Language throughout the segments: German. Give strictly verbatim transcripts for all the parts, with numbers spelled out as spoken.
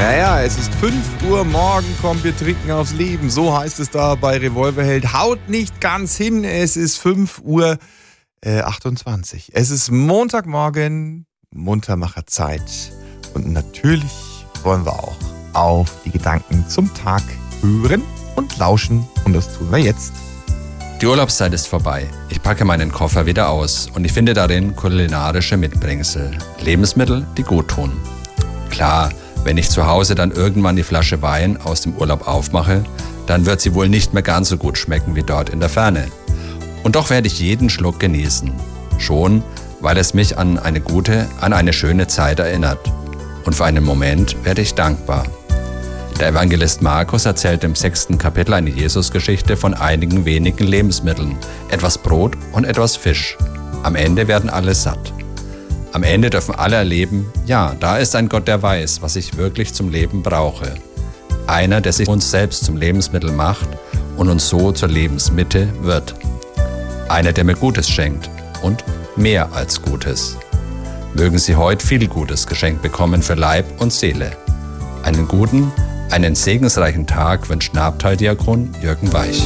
Naja, es ist fünf Uhr, morgen kommt, wir trinken aufs Leben. So heißt es da bei Revolverheld. Haut nicht ganz hin, es ist fünf Uhr achtundzwanzig. Es ist Montagmorgen, Muntermacherzeit. Und natürlich wollen wir auch auf die Gedanken zum Tag hören und lauschen. Und das tun wir jetzt. Die Urlaubszeit ist vorbei. Ich packe meinen Koffer wieder aus und ich finde darin kulinarische Mitbringsel. Lebensmittel, die gut tun. Klar, wenn ich zu Hause dann irgendwann die Flasche Wein aus dem Urlaub aufmache, dann wird sie wohl nicht mehr ganz so gut schmecken wie dort in der Ferne. Und doch werde ich jeden Schluck genießen. Schon, weil es mich an eine gute, an eine schöne Zeit erinnert. Und für einen Moment werde ich dankbar. Der Evangelist Markus erzählt im sechsten Kapitel eine Jesusgeschichte von einigen wenigen Lebensmitteln, etwas Brot und etwas Fisch. Am Ende werden alle satt. Am Ende dürfen alle erleben, ja, da ist ein Gott, der weiß, was ich wirklich zum Leben brauche. Einer, der sich uns selbst zum Lebensmittel macht und uns so zur Lebensmitte wird. Einer, der mir Gutes schenkt und mehr als Gutes. Mögen Sie heute viel Gutes geschenkt bekommen für Leib und Seele. Einen guten, einen segensreichen Tag wünscht Nabtal-Diakon Jürgen Weich.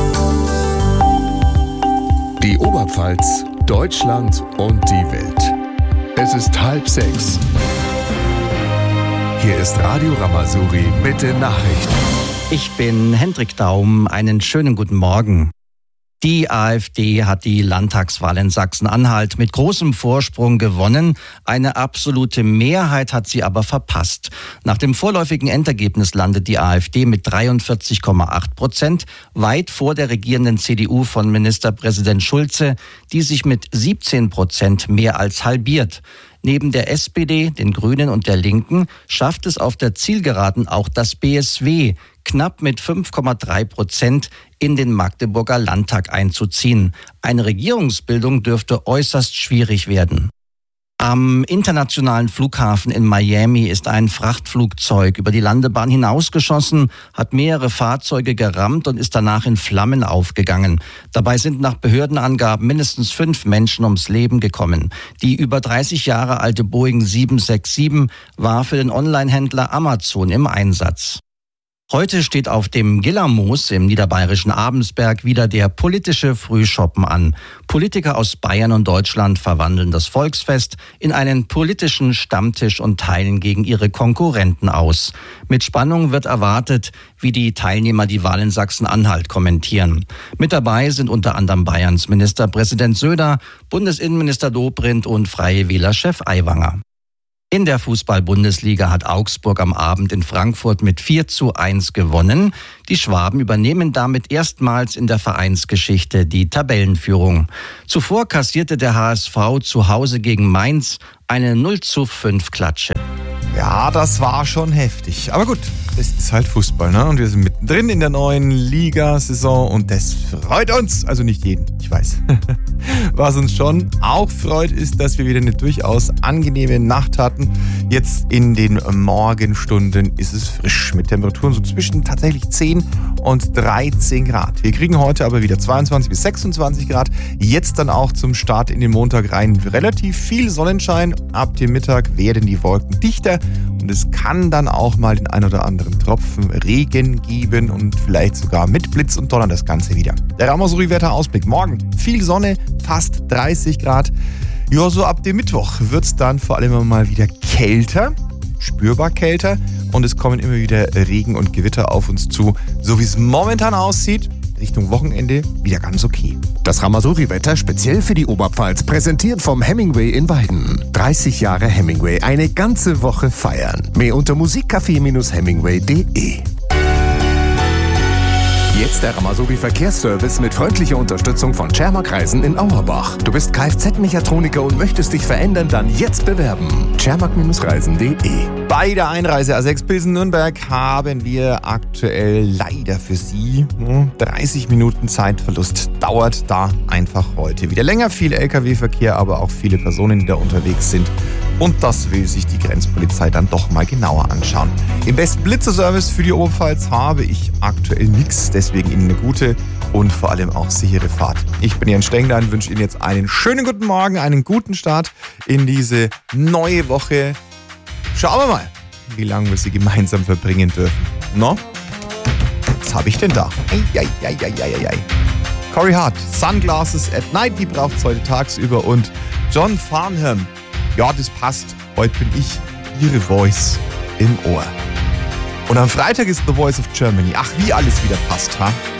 Die Oberpfalz, Deutschland und die Welt. Es ist halb sechs. Hier ist Radio Ramazouri mit den Nachrichten. Ich bin Hendrik Daum. Einen schönen guten Morgen. Die AfD hat die Landtagswahl in Sachsen-Anhalt mit großem Vorsprung gewonnen. Eine absolute Mehrheit hat sie aber verpasst. Nach dem vorläufigen Endergebnis landet die AfD mit dreiundvierzig Komma acht Prozent, weit vor der regierenden C D U von Ministerpräsident Schulze, die sich mit siebzehn Prozent mehr als halbiert. Neben der S P D, den Grünen und der Linken schafft es auf der Zielgeraden auch das B S W, knapp mit fünf Komma drei Prozent in den Magdeburger Landtag einzuziehen. Eine Regierungsbildung dürfte äußerst schwierig werden. Am internationalen Flughafen in Miami ist ein Frachtflugzeug über die Landebahn hinausgeschossen, hat mehrere Fahrzeuge gerammt und ist danach in Flammen aufgegangen. Dabei sind nach Behördenangaben mindestens fünf Menschen ums Leben gekommen. Die über dreißig Jahre alte Boeing sieben sechs sieben war für den Onlinehändler Amazon im Einsatz. Heute steht auf dem Gillermoos im niederbayerischen Abensberg wieder der politische Frühschoppen an. Politiker aus Bayern und Deutschland verwandeln das Volksfest in einen politischen Stammtisch und teilen gegen ihre Konkurrenten aus. Mit Spannung wird erwartet, wie die Teilnehmer die Wahl in Sachsen-Anhalt kommentieren. Mit dabei sind unter anderem Bayerns Ministerpräsident Söder, Bundesinnenminister Dobrindt und Freie Wähler-Chef Aiwanger. In der Fußball-Bundesliga hat Augsburg am Abend in Frankfurt mit vier zu eins gewonnen. Die Schwaben übernehmen damit erstmals in der Vereinsgeschichte die Tabellenführung. Zuvor kassierte der H S V zu Hause gegen Mainz eine null zu fünf Klatsche. Ja, das war schon heftig. Aber gut, es ist halt Fußball, ne? Und wir sind mittendrin in der neuen Liga-Saison und das freut uns. Also nicht jeden, ich weiß. Was uns schon auch freut, ist, dass wir wieder eine durchaus angenehme Nacht hatten. Jetzt in den Morgenstunden ist es frisch mit Temperaturen so zwischen tatsächlich zehn und dreizehn Grad. Wir kriegen heute aber wieder zweiundzwanzig bis sechsundzwanzig Grad. Jetzt dann auch zum Start in den Montag rein relativ viel Sonnenschein. Ab dem Mittag werden die Wolken dichter und es kann dann auch mal den ein oder anderen Tropfen Regen geben und vielleicht sogar mit Blitz und Donner das Ganze wieder. Der Ramazouri-Wetter-Ausblick. Morgen viel Sonne, fast dreißig Grad. Ja, so ab dem Mittwoch wird es dann vor allem mal wieder kälter, spürbar kälter und es kommen immer wieder Regen und Gewitter auf uns zu. So wie es momentan aussieht, Richtung Wochenende wieder ganz okay. Das Ramazouri-Wetter speziell für die Oberpfalz, präsentiert vom Hemingway in Weiden. dreißig Jahre Hemingway, eine ganze Woche feiern. Mehr unter musikcafé Bindestrich hemingway punkt de. Jetzt der Ramazouri-Verkehrsservice mit freundlicher Unterstützung von Cermak Reisen in Auerbach. Du bist Kfz-Mechatroniker und möchtest dich verändern? Dann jetzt bewerben. cermak Reisen punkt de. Bei der Einreise A sechs Pilsen-Nürnberg haben wir aktuell leider für Sie dreißig Minuten Zeitverlust. Dauert da einfach heute wieder länger. Viel L K W-Verkehr, aber auch viele Personen, die da unterwegs sind. Und das will sich die Grenzpolizei dann doch mal genauer anschauen. Im besten Blitzerservice für die Oberpfalz habe ich aktuell nichts. Deswegen Ihnen eine gute und vor allem auch sichere Fahrt. Ich bin Jens Stenglein und wünsche Ihnen jetzt einen schönen guten Morgen, einen guten Start in diese neue Woche. Schauen wir mal, wie lange wir sie gemeinsam verbringen dürfen. No? Was habe ich denn da? Eieieiei. Corey Hart, Sunglasses at Night, die braucht es heute tagsüber. Und John Farnham, ja, das passt. Heute bin ich ihre Voice im Ohr. Und am Freitag ist The Voice of Germany. Ach, wie alles wieder passt, ha?